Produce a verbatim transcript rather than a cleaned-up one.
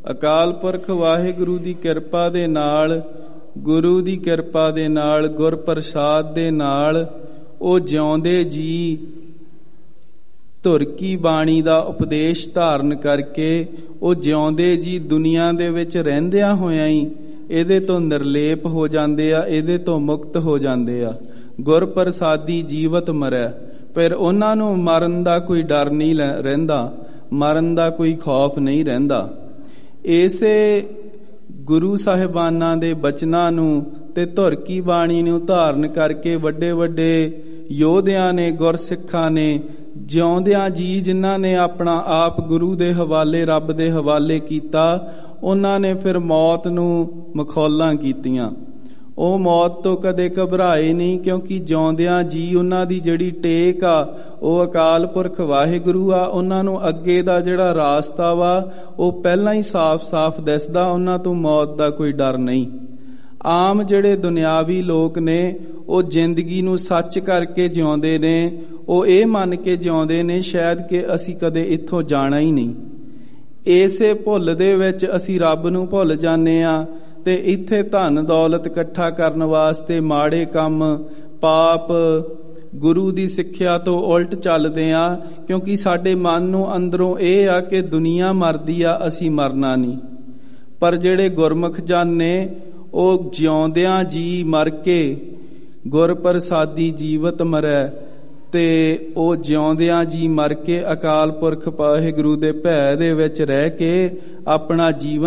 ਅਕਾਲ ਪੁਰਖ ਵਾਹਿਗੁਰੂ ਦੀ ਕਿਰਪਾ ਦੇ ਨਾਲ, ਗੁਰੂ ਦੀ ਕਿਰਪਾ ਦੇ ਨਾਲ, ਗੁਰ ਪ੍ਰਸਾਦ ਦੇ ਨਾਲ ਉਹ ਜਿਉਂਦੇ ਜੀ ਧੁਰ ਕੀ ਬਾਣੀ ਦਾ ਉਪਦੇਸ਼ ਧਾਰਨ ਕਰਕੇ ਉਹ ਜਿਉਂਦੇ ਜੀ ਦੁਨੀਆ ਦੇ ਵਿੱਚ ਰਹਿੰਦਿਆਂ ਹੋਇਆਂ ਹੀ ਇਹਦੇ ਤੋਂ ਨਿਰਲੇਪ ਹੋ ਜਾਂਦੇ ਆ, ਇਹਦੇ ਤੋਂ ਮੁਕਤ ਹੋ ਜਾਂਦੇ ਆ। ਗੁਰ ਪ੍ਰਸਾਦੀ ਜੀਵਤ ਮਰੈ, ਪਰ ਉਹਨਾਂ ਨੂੰ ਮਰਨ ਦਾ ਕੋਈ ਡਰ ਨਹੀਂ ਰਹਿੰਦਾ, ਮਰਨ ਦਾ ਕੋਈ ਖੌਫ ਨਹੀਂ ਰਹਿੰਦਾ। ਇਸੇ ਗੁਰੂ ਸਾਹਿਬਾਨਾਂ ਦੇ ਬਚਨਾਂ ਨੂੰ ਤੇ ਧੁਰ ਕੀ ਬਾਣੀ ਨੂੰ ਧਾਰਨ ਕਰਕੇ ਵੱਡੇ ਵੱਡੇ ਯੋਧਿਆਂ ਨੇ, ਗੁਰਸਿੱਖਾਂ ਨੇ, ਜਿਉਂਦਿਆਂ ਜੀ ਜਿਨ੍ਹਾਂ ਨੇ ਆਪਣਾ ਆਪ ਗੁਰੂ ਦੇ ਹਵਾਲੇ, ਰੱਬ ਦੇ ਹਵਾਲੇ ਕੀਤਾ, ਉਹਨਾਂ ਨੇ ਫਿਰ ਮੌਤ ਨੂੰ ਮਖੌਲਾਂ ਕੀਤੀਆਂ। ਉਹ ਮੌਤ ਤੋਂ ਕਦੇ ਘਬਰਾਏ ਨਹੀਂ, ਕਿਉਂਕਿ ਜਿਉਂਦਿਆਂ ਜੀ ਉਹਨਾਂ ਦੀ ਜਿਹੜੀ ਟੇਕ ਆ ਉਹ ਅਕਾਲ ਪੁਰਖ ਵਾਹਿਗੁਰੂ ਆ। ਉਹਨਾਂ ਨੂੰ ਅੱਗੇ ਦਾ ਜਿਹੜਾ ਰਾਸਤਾ ਵਾ ਉਹ ਪਹਿਲਾਂ ਹੀ ਸਾਫ਼-ਸਾਫ਼ ਦਿਸਦਾ, ਉਹਨਾਂ ਤੋਂ ਮੌਤ ਦਾ ਕੋਈ ਡਰ ਨਹੀਂ। ਆਮ ਜਿਹੜੇ ਦੁਨਿਆਵੀ ਲੋਕ ਨੇ ਉਹ ਜ਼ਿੰਦਗੀ ਨੂੰ ਸੱਚ ਕਰਕੇ ਜਿਉਂਦੇ ਨੇ, ਉਹ ਇਹ ਮੰਨ ਕੇ ਜਿਉਂਦੇ ਨੇ ਸ਼ਾਇਦ ਕਿ ਅਸੀਂ ਕਦੇ ਇੱਥੋਂ ਜਾਣਾ ਹੀ ਨਹੀਂ। ਇਸੇ ਭੁੱਲ ਦੇ ਵਿੱਚ ਅਸੀਂ ਰੱਬ ਨੂੰ ਭੁੱਲ ਜਾਂਦੇ ਆ ਤੇ ਇੱਥੇ ਧਨ ਦੌਲਤ ਇਕੱਠਾ ਕਰਨ ਵਾਸਤੇ ਮਾੜੇ ਕੰਮ, ਪਾਪ, ਗੁਰੂ ਦੀ ਸਿੱਖਿਆ ਤੋਂ ਉਲਟ ਚੱਲਦੇ ਆ, ਕਿਉਂਕਿ ਸਾਡੇ ਮਨ ਨੂੰ ਅੰਦਰੋਂ ਇਹ ਆ ਕਿ ਦੁਨੀਆ ਮਰਦੀ ਆ, ਅਸੀਂ ਮਰਨਾ ਨਹੀਂ। ਪਰ ਜਿਹੜੇ ਗੁਰਮੁਖ ਜਨ ਨੇ ਉਹ ਜਿਉਂਦਿਆਂ ਜੀ ਮਰ ਕੇ ਗੁਰ ਪ੍ਰਸਾਦੀ ਜੀਵਤ ਮਰੈ, ਤੇ ਉਹ ਜਿਉਂਦਿਆਂ ਜੀ ਮਰ ਕੇ ਅਕਾਲ ਪੁਰਖ ਵਾਹਿਗੁਰੂ ਦੇ ਭੈ ਦੇ ਵਿੱਚ ਰਹਿ ਕੇ ਆਪਣਾ ਜੀਵਨ